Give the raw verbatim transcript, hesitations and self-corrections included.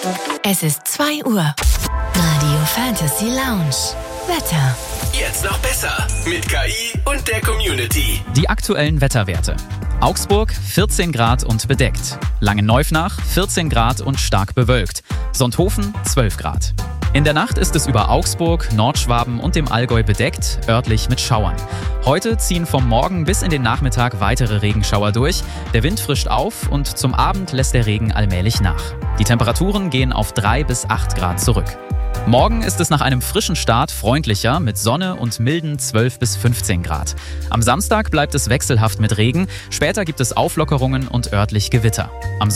Es ist zwei Uhr. Radio Fantasy Lounge. Wetter. Jetzt noch besser mit K I und der Community. Die aktuellen Wetterwerte. Augsburg vierzehn Grad und bedeckt. Langenneufnach vierzehn Grad und stark bewölkt. Sonthofen zwölf Grad. In der Nacht ist es über Augsburg, Nordschwaben und dem Allgäu bedeckt, örtlich mit Schauern. Heute ziehen vom Morgen bis in den Nachmittag weitere Regenschauer durch. Der Wind frischt auf und zum Abend lässt der Regen allmählich nach. Die Temperaturen gehen auf drei bis acht Grad zurück. Morgen ist es nach einem frischen Start freundlicher mit Sonne und milden zwölf bis fünfzehn Grad. Am Samstag bleibt es wechselhaft mit Regen, später gibt es Auflockerungen und örtlich Gewitter. Am